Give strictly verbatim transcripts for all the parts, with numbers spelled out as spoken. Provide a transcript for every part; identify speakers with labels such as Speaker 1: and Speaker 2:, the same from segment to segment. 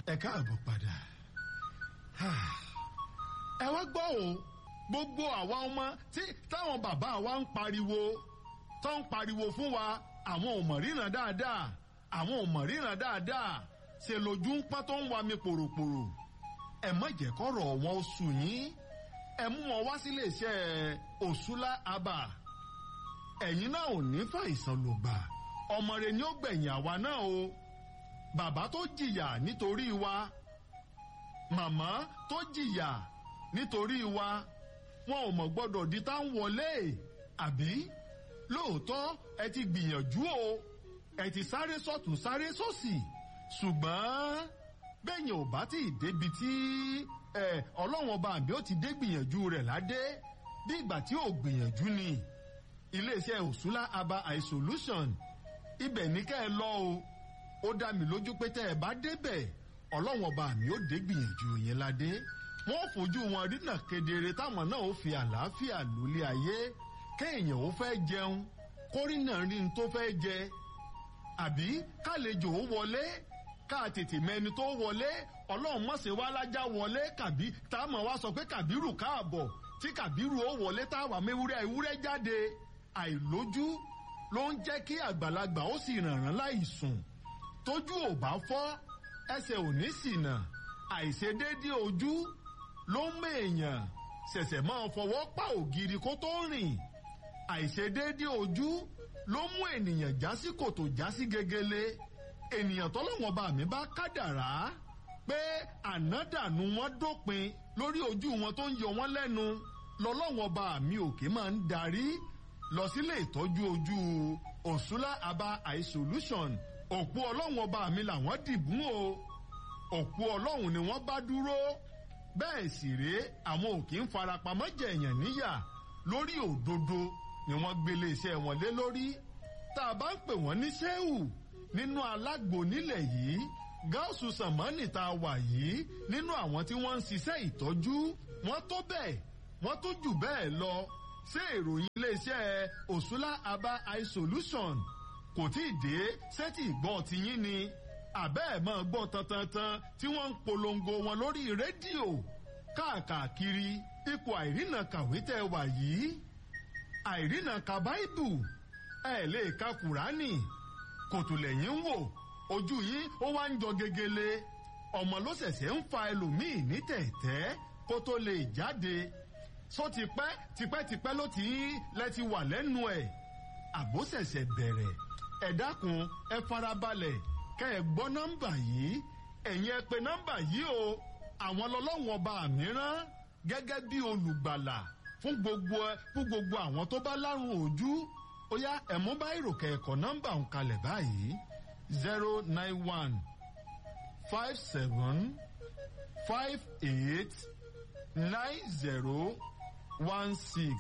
Speaker 1: ẹ káàbọ̀ padà. ẹ wá gbọ́ o gbogbo àwa ọmọ tí táwọn bàbá wa ń pariwo tó ń pariwo fún wa àwọn ò mọ̀ ríran dáadáa àwọn ò mọ̀ ríran dáadáa ṣe lójú ń pọ́n tó ń wa mi pòròpòrò. ẹ má jẹ́ kọ́rọ̀ wọn ó sùn yín ẹ mú wọn wá sílé iṣẹ́ Òṣùlá Abà. ẹ̀yin náà ò ní fàìsàn lògbà ọmọ rẹ ni ó gbẹ̀yìn àwa náà o. bàbá tó jìyà nítorí wa màmá tó jìyà nítorí wa wọn ò mọ̀ gbọ́dọ̀ di tá ń wọlé àbí lóòótọ́ ẹ ti gbìyànjú o ẹ ti sáré sọ́tún sáré sósì ṣùgbọ́n bẹ́yìn ò bá tí ì débi tí ọlọ́wọ́n ọba àbí ó ti dé gbìyànjú rẹ̀ ládé bí ìgbà tí ò gbìyànjú ni iléeṣẹ́ Òṣùlá Abà eye solution ibẹ̀ ní kẹ́ ẹ lọ o ó dá mi lójú pé tẹ́ ẹ bá débẹ̀ ọlọ́wọ́n ọba àmì ó dé gbìyànjú yẹn ládé wọ́n fojú wọn rínà kedere táwọn náà ó fi àlàáfíà lólé ayé kéèyàn ó fẹ́ jẹun kórìnà rí n tó fẹ́ jẹ àbí kálejò ó wọlé ká tètè mẹni tó wọlé ọlọ́run mọ̀sẹ̀ wá lájà wọlé kàbí táwọn wá sọ pé kàbírù káàbọ̀ tí kàbírù ó wọlé táwa mẹ́wúrẹ́ ewúrẹ́ jáde àìlójú ló ń jẹ́ kí àgbàlagbà ó sì rànràn láì sùn tójú ò bá fọ́ ẹsẹ̀ ò ní ṣìnà àìṣedéédé ojú ló ń mèèyàn ṣẹ̀ṣẹ̀ máa fọwọ́ pa ògiri kó tó rìn àìṣedéédé ojú ló mú ènìyàn já sí kòtò já sí gegele ènìyàn tọ́lọ́wọ́n bá mi bá kádàrá pé ànádànù wọn dópin lórí ojú wọn tó ń yọ wọn lẹ́nu lọ́lọ́wọ́n bá mi òkè máa ń darí lọ sílé ìtọ́jú ojú Òṣùlá Abà eye solution òpó ọlọ́wọ́n bá mi làwọn dìbò o òpó ọlọ́run ni wọ́n bá dúró bẹ́ẹ̀ sì rèé àwọn òkè ń farapamọ́ jẹ̀yàn níyà lórí òdodo ni wọ́n gbélé iṣẹ́ wọn lé lórí tá a bá ń pè wọ́n ní ṣéwù nínú alágbo nílẹ̀ yìí gáàsù sàmánì tá a wà yìí nínú àwọn tí wọ́n ń ṣiṣẹ́ ìtọ́jú wọ́n tó bẹ́ẹ̀ wọ́n tó jù bẹ́ẹ̀ lọ ṣé ìròyìn iléeṣẹ́ Òṣùlá Abà eye solution kò tí ì dé sétí ìgbọ́ tiyín ni àbẹ́ ẹ̀ máa gbọ́ tantantan tí wọ́n ń polongo wọn lórí rédíò káàkiri ipò àìrìnà kàwé tẹ́ wà yìí àìrìnà ka báìbù ẹ̀ lè ka kùránì kòtò lẹ́yìn ń wò ojú yìí ó wá ń jọ gegele ọmọ ló ṣẹ̀ṣẹ̀ ń fa ẹlòmíì ní tẹ̀tẹ́ kó tó lè jáde só tipẹ́ tipẹ́tipẹ́ ló ti ń lẹ́ti wà lẹ́nu ẹ̀ àbó ṣẹ̀ṣẹ̀ bẹ̀rẹ̀ ẹ dákun ẹ farabalẹ̀ kẹ́ ẹ gbọ́ nọ́mbà yìí ẹ̀yin ẹ pè nọ́mbà yìí o àwọn lọ́lọ́wọ́n ọba mìíràn gẹ́gẹ́ bí olùgbàlà fún gbogbo fún gbogbo àwọn tó bá lárùn ojú ó yá ẹ̀mú bá ìròkè ẹ̀kọ́ nọ́mbà ń kalẹ̀ báyìí zero nine one five seven five eight nine zero one six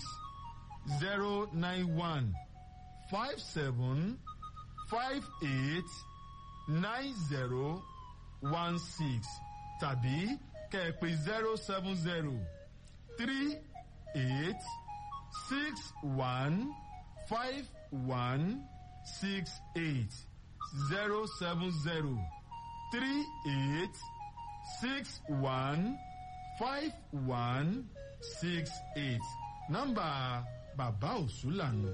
Speaker 1: zero nine one five seven five eight nine zero one six tàbí kẹ̀pẹ̀ zero seven zero three eight six one five one six eight zero seven zero three eight six one five one six eight nọ́mbà bàbá Òṣùlá nù.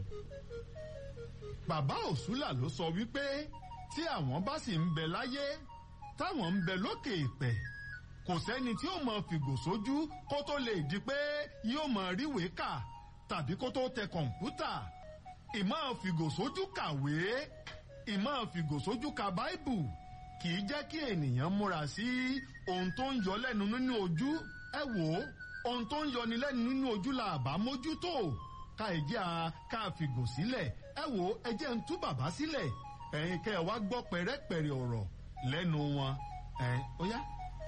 Speaker 1: bàbá Òṣùlá ló sọ wípé tí àwọn bá sì ń bẹ láyé táwọn ń bẹ lókè ìpẹ kò sẹ́ni tí ó mọ fìgò sójú kó tó lè di pé yóò mọ ríwèé kà tàbí kó tó tẹ kọ̀ǹpútà ìmọ̀ fìgò sójú kàwé ìmọ̀ fìgò sójú ka báìbù kì í jẹ́ kí ènìyàn múra sí ohun tó ń yọ lẹ́nu nínú ojú ẹ wò ó ohun tó ń yọni lẹ́nu nínú ojú la àbá mójútó ká ẹ̀jẹ̀ a ká fìgò sílẹ̀ ẹ wò ó ẹ jẹ́ ń tú bàbá sílẹ̀ ẹ̀yin kẹ́ ẹ wá gbọ́ pẹ̀rẹ́pẹ̀rẹ́ ọ̀rọ̀ lẹ́nu wọn ẹ̀ ó yá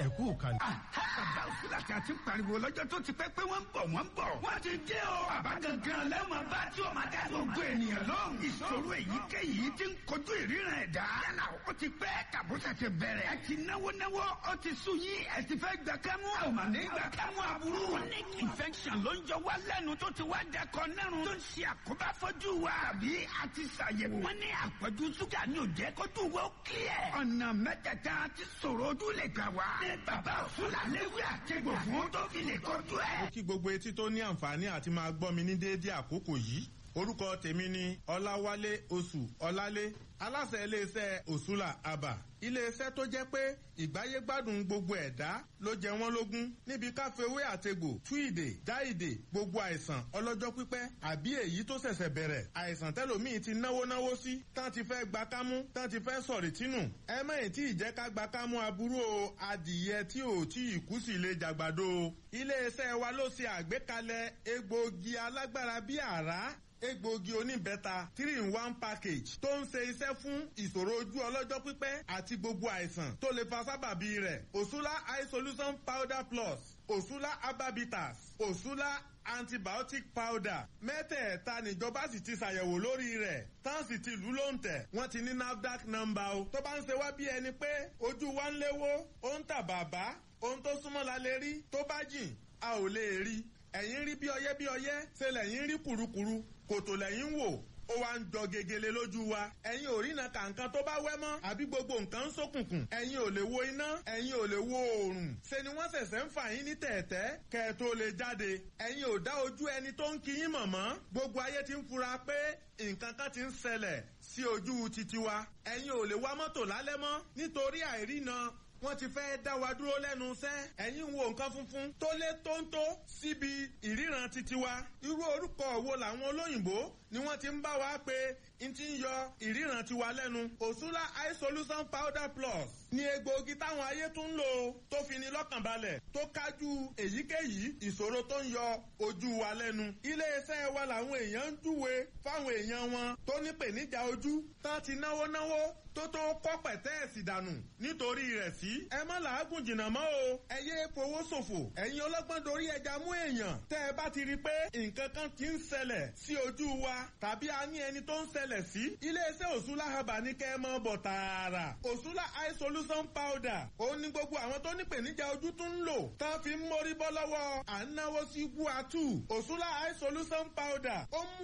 Speaker 1: ẹ kú kalẹ̀.
Speaker 2: bàbá òsùlà tí a ti pariwo lọ́jọ́ tó ti pẹ́ pé wọ́n ń bọ̀ wọ́n ń bọ̀. wọ́n ti dé o. bàbá gangan lẹ́wọ̀n bá tí o máa dá gbogbo ènìyàn lóhùn. ìṣòro èyíkéyìí ti ń kojú ìríran ẹ̀dá. yálà ó ti pẹ́ tàbúṣà ti bẹ̀rẹ̀. ẹ ti náwó náwó ó ti sú yín ẹ ti fẹ́ gbà kámú. àmà ní gbà kámú aburú. chronic infection ló ń jọ wá lẹ́nu tó ti wá dẹkọ nẹ́rùn. tó ń ṣe àkóbá fọ́jú wa. àbí a ti ṣàyẹ̀wò. wọ́n ní àpọ̀jù ṣúgà ní òjẹ́ kójú wa ó kílẹ̀. ọ̀nà mẹ́tẹ̀ẹ̀ta ti ṣòro ojú lè gbà wá. ní bàbá òṣùlà léwé àtẹ̀gbò fún tó fi lè kọjú ẹ̀.
Speaker 3: mo kí gbogbo etí tó ní àǹfààní àti máa gbọ́ mi ní déédéé àkókò yìí. orúkọ tèmi ni ọláwálé oṣù ọlálé aláṣẹ iléeṣẹ́ òṣùlà àbà iléeṣẹ́ tó jẹ́ pé ìgbáyégbádùn gbogbo ẹ̀dá ló jẹ wọ́n lógún níbi káfíwé àtegbò tú ìdè já ìdè gbogbo àìsàn ọlọ́jọ́ pípẹ́ àbí èyí tó ṣẹ̀ṣẹ̀ bẹ̀rẹ̀ àìsàn tẹ́lòmíì ti náwó náwó sí tán ti fẹ́ gba kámú tán ti fẹ́ sọ̀rì tínú ẹ mẹ́yìn tí ìjẹ́ ká gba kámú aburú o adìyẹ tí ò tí ì kú sí lè jàgbàdo o iléeṣẹ́ wa ló ṣe àgbékalẹ̀ egbòogi alágbára bíi àrá egbòogi oníbẹ́ta three in one package tó ń ṣe iṣẹ́ fún ìṣòro ojú ọlọ́jọ́ pípẹ́ àti gbogbo àìsàn tó lè fa sábàbí rẹ̀ òṣùlá eye solution powder plus òṣùlá herbabitas òṣùlá antibiotic powder mẹ́tẹ̀ẹ̀ta níjọba sì ti ṣàyẹ̀wò lórí rẹ̀ tán sì ti lù ló ń tẹ̀ wọ́n ti ní NAFDAC number o tó bá ń ṣe wá bí ẹni pé ojú wa ń léwó ó ń tà bàbá ohun tó súnmọ́ la lè rí tó bá jìn a ò lè rí ẹ̀yin rí bí ọyẹ́ bí ọyẹ́ ṣe lẹ́yìn rí kùrukùru kòtò lẹ́yìn wò ó wá ń jọ gegele lójú wa ẹ̀yin ò rí na kàǹkan tó bá wẹ́ mọ́ àbí gbogbo nǹkan ń ṣókùnkùn ẹ̀yin ò lè wo iná ẹ̀yin ò lè wo oòrùn ṣe ni wọ́n ṣẹ̀ṣẹ̀ ń fà yín ní tẹ̀ẹ̀tẹ́ kẹ́ ẹ tó lè jáde ẹ̀yin ò dá ojú ẹni tó ń kí yín mọ̀ mọ́ gbogbo ayé ti ń fura pé nǹkan kan ti ń ṣẹlẹ̀ sí ojú titi wa ẹ̀yin ò lè wá mọ́tò lálẹ́ mọ́ nítorí àìrína wọ́n ti fẹ́ dá wa dúró lẹ́nu iṣẹ́ ẹ̀yin wo nǹkan funfun tó lé tóńtó síbi ìríran titi wa irú orúkọ wo làwọn olóyìnbó ni wọ́n ti ń bá wa pé n ti ń yọ ìríran tiwa lẹ́nu òṣùlá eye solution powder plus ni egbòogi táwọn ayé tún ń lò tó fi ni lọ́kàn balẹ̀ tó kájú èyíkéyìí ìṣòro tó ń yọ ojú wa lẹ́nu iléeṣẹ́ wa làwọn èèyàn ń júwe fáwọn èèyàn wọn tó ní pèníjà ojú tán ti náwó náwó tó tó kọ́ pẹ̀tẹ́ẹ̀sì dànù nítorí rẹ̀ sí. ẹ má làágùn jìnnà mọ́ o ẹ yé fowó ṣòfò ẹ̀yin ọlọ́gbọ́n dorí ẹja mú èèyàn tẹ́ ẹ bá ti rí i pé nǹkan kan ti ń ṣẹlẹ̀ sí ojú wa tàbí a ní ẹni tó ń ṣẹlẹ̀ sí. iléeṣẹ́ òṣùlá haba ní kẹ́ ẹ mọ́ bọ̀ tààrà òṣùlá eye solution powder òun ni gbogbo àwọn tó ní pèníjà ojú tún ń lò tán fi ń mórí bọ́ lọ́wọ́ à ń náwó sí guatu òṣùlá eye solution powder ó mú